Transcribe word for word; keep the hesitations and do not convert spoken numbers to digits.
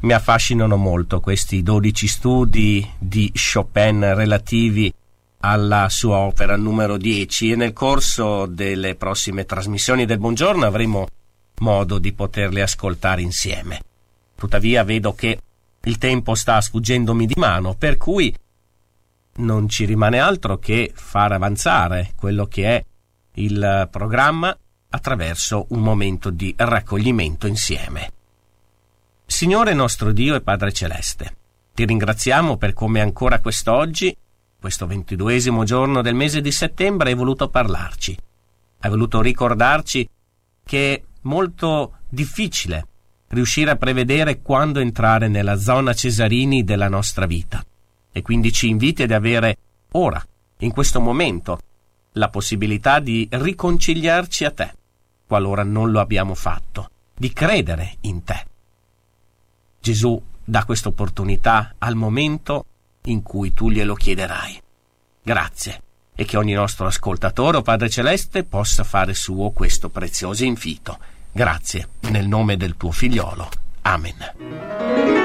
mi affascinano molto questi dodici studi di Chopin relativi alla sua opera numero dieci, e nel corso delle prossime trasmissioni del Buongiorno avremo modo di poterle ascoltare insieme. Tuttavia vedo che il tempo sta sfuggendomi di mano, per cui non ci rimane altro che far avanzare quello che è il programma attraverso un momento di raccoglimento insieme. Signore nostro Dio e Padre Celeste, ti ringraziamo per come ancora quest'oggi, questo ventiduesimo giorno del mese di settembre, hai voluto parlarci. Hai voluto ricordarci che è molto difficile riuscire a prevedere quando entrare nella zona Cesarini della nostra vita, e quindi ci inviti ad avere ora, in questo momento, la possibilità di riconciliarci a te, qualora non lo abbiamo fatto, di credere in te. Gesù dà questa opportunità al momento in cui tu glielo chiederai. Grazie, e che ogni nostro ascoltatore, o Padre Celeste, possa fare suo questo prezioso invito. Grazie, nel nome del tuo figliolo. Amen.